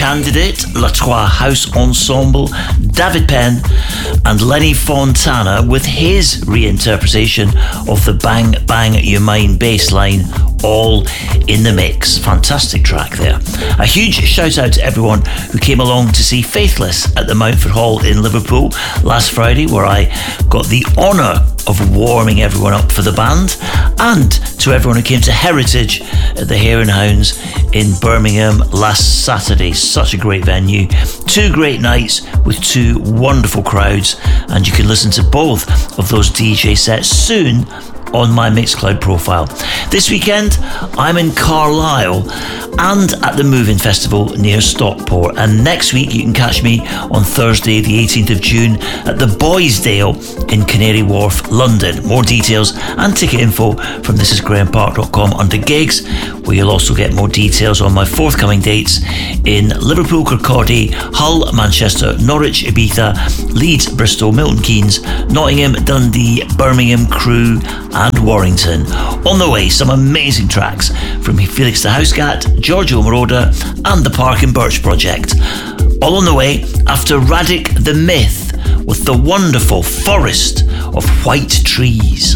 Candidate, La Trois House Ensemble, David Penn and Lenny Fontana with his reinterpretation of the Bang Bang You Mine bass line, all in the mix. Fantastic track there. A huge shout out to everyone who came along to see Faithless at the Mountford Hall in Liverpool last Friday, where I got the honour of warming everyone up for the band, and to everyone who came to Heritage at the Hare and Hounds in Birmingham last Saturday. Such a great venue. 2 great nights with 2 wonderful crowds, and you can listen to both of those DJ sets soon on my Mixcloud profile. This weekend I'm in Carlisle and at the Moving Festival near Stockport, and next week you can catch me on Thursday the 18th of June at the Boysdale in Canary Wharf, London. More details and ticket info from thisisgrahampark.com under gigs, where you'll also get more details on my forthcoming dates in Liverpool, Kirkcaldy, Hull, Manchester, Norwich, Ibiza, Leeds, Bristol, Milton Keynes, Nottingham, Dundee, Birmingham, Crewe and Warrington. On the way, some amazing tracks from Felix the Housecat, Giorgio Moroder and the Park and Birch Project. All on the way after Radic the Myth with the wonderful Forest of White Trees.